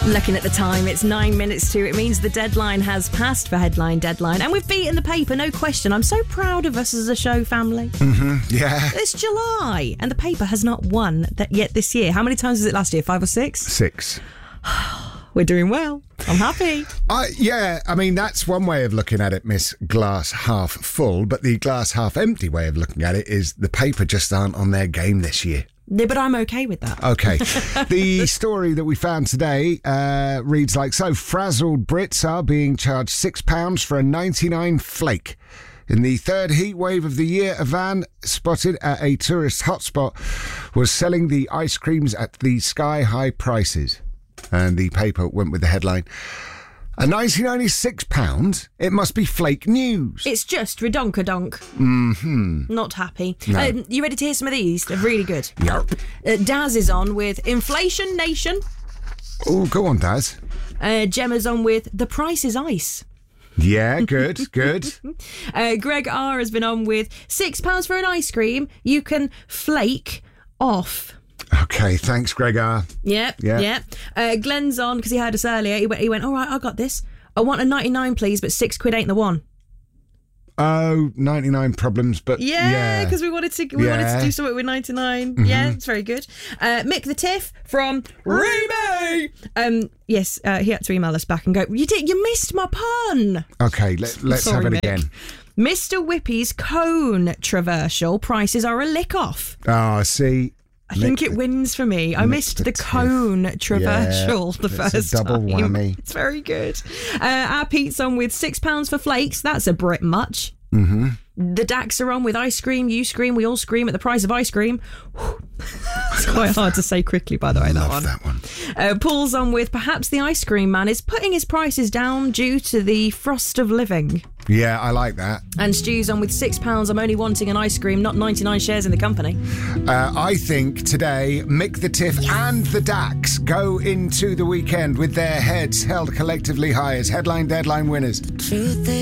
Looking at the time, it's 9 minutes to. It means the deadline has passed for Headline Deadline. And we've beaten the paper, no question. I'm so proud of us as a show family. Yeah. It's July, and the paper has not won that yet this year. How many times was it last year? 5 or 6? 6. We're doing well. I'm happy. I mean, that's one way of looking at it, Miss Glass Half Full. But the glass half empty way of looking at it is the paper just aren't on their game this year. Yeah, but I'm okay with that. Okay. The story that we found today reads like so. Frazzled Brits are being charged £6 for a 99 flake. In the third heat wave of the year, a van spotted at a tourist hotspot was selling the ice creams at the sky-high prices. And the paper went with the headline, a 99 is £6? It must be flake news. It's just redonkadonk. Not happy. No. You ready to hear some of these? They're really good. Yep. Daz is on with Inflation Nation. Oh, go on, Daz. Gemma's on with The Price is Ice. Yeah, good, good. Greg R has been on with £6 for an ice cream. You can flake off. Okay, thanks, Gregor. Yep. Glenn's on because he heard us earlier. He went, all right, I got this. I want a 99, please, but £6 ain't the one. Oh, 99 problems, but yeah, because we wanted to do something with 99. Mm-hmm. Yeah, it's very good. Mick the Tiff from Remy. Yes, he had to email us back and go, you missed my pun. Okay, let's Sorry, have it Mick. again. Mr. Whippy's controversial prices are a lick off. Oh, see. I think it wins for me. I missed the controversial the first double time. whammy. It's very good. Our Pete's on with £6 for flakes. That's a Brit much. Mm-hmm. The Dax are on with ice cream. You scream. We all scream at the price of ice cream. It's quite hard to say quickly, by the way, that one. Paul's on with perhaps the ice cream man is putting his prices down due to the frost of living. Yeah, I like that. And Stu's on with £6. I'm only wanting an ice cream, not 99 shares in the company. I think today Mick the Tiff and the Dax go into the weekend with their heads held collectively high as Headline Deadline winners.